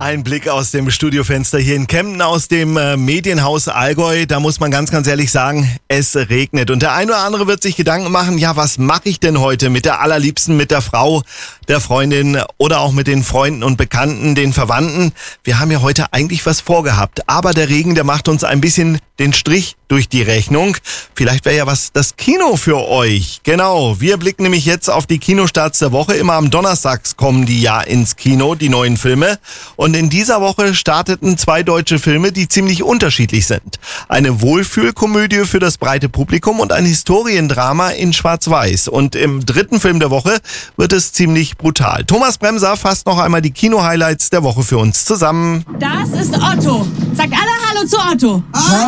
Ein Blick aus dem Studiofenster hier in Kempten aus dem Medienhaus Allgäu. Da muss man ganz, ganz ehrlich sagen, es regnet. Und der eine oder andere wird sich Gedanken machen, ja, was mache ich denn heute mit der Allerliebsten, mit der Frau, der Freundin oder auch mit den Freunden und Bekannten, den Verwandten. Wir haben ja heute eigentlich was vorgehabt. Aber der Regen, der macht uns ein bisschen den Strich durch die Rechnung. Vielleicht wäre ja was das Kino für euch. Genau, wir blicken nämlich jetzt auf die Kinostarts der Woche. Immer am Donnerstags kommen die ja ins Kino, die neuen Filme. Und in dieser Woche starteten 2 deutsche Filme, die ziemlich unterschiedlich sind. Eine Wohlfühlkomödie für das breite Publikum und ein Historiendrama in Schwarz-Weiß. Und im dritten Film der Woche wird es ziemlich brutal. Thomas Bremser fasst noch einmal die Kino-Highlights der Woche für uns zusammen. Das ist Otto. Sagt alle Hallo zu Otto.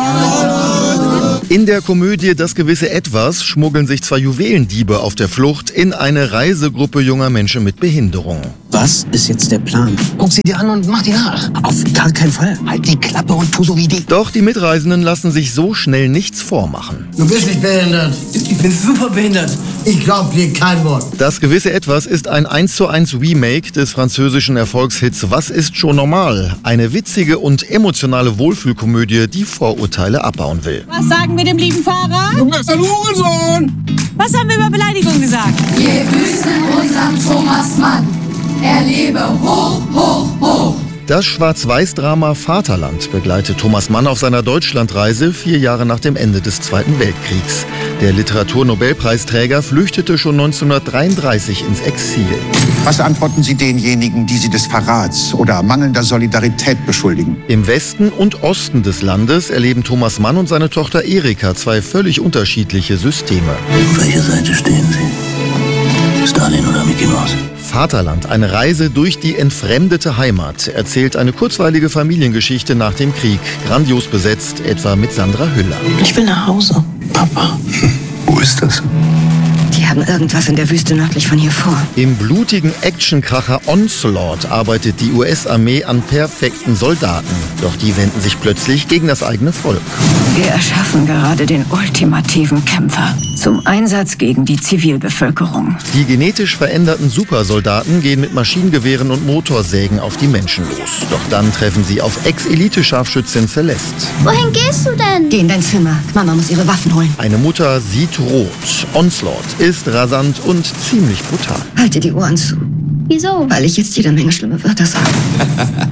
In der Komödie Das gewisse Etwas schmuggeln sich 2 Juwelendiebe auf der Flucht in eine Reisegruppe junger Menschen mit Behinderung. Was ist jetzt der Plan? Guck sie dir an und mach die nach. Auf gar keinen Fall. Halt die Klappe und tu so wie die. Doch die Mitreisenden lassen sich so schnell nichts vormachen. Du bist nicht behindert. Ich bin super behindert. Ich glaub dir kein Wort. Das gewisse Etwas ist ein 1:1 Remake des französischen Erfolgshits Was ist schon normal? Eine witzige und emotionale Wohlfühlkomödie, die Vorurteile abbauen will. Was sagen wir dem lieben Fahrer? Du bist ein Hurensohn. Was haben wir über Beleidigung gesagt? Wir grüßen unseren Thomas Mann. Er lebe hoch, hoch, hoch. Das Schwarz-Weiß-Drama Vaterland begleitet Thomas Mann auf seiner Deutschlandreise 4 Jahre nach dem Ende des Zweiten Weltkriegs. Der Literaturnobelpreisträger flüchtete schon 1933 ins Exil. Was antworten Sie denjenigen, die Sie des Verrats oder mangelnder Solidarität beschuldigen? Im Westen und Osten des Landes erleben Thomas Mann und seine Tochter Erika 2 völlig unterschiedliche Systeme. Auf welcher Seite stehen Sie? Stalin oder Mickey Mouse? Vaterland, eine Reise durch die entfremdete Heimat, erzählt eine kurzweilige Familiengeschichte nach dem Krieg. Grandios besetzt, etwa mit Sandra Hüller. Ich will nach Hause. Papa. Wo ist das? Die haben irgendwas in der Wüste nördlich von hier vor. Im blutigen Actionkracher Onslaught arbeitet die US-Armee an perfekten Soldaten. Doch die wenden sich plötzlich gegen das eigene Volk. Wir erschaffen gerade den ultimativen Kämpfer zum Einsatz gegen die Zivilbevölkerung. Die genetisch veränderten Supersoldaten gehen mit Maschinengewehren und Motorsägen auf die Menschen los. Doch dann treffen sie auf Ex-Elite-Scharfschützin Celeste. Wohin gehst du denn? Geh in dein Zimmer. Mama muss ihre Waffen holen. Eine Mutter sieht rot. Onslaught ist rasant und ziemlich brutal. Halte die Ohren zu, Wieso? weil ich jetzt jede Menge schlimme Wörter sage.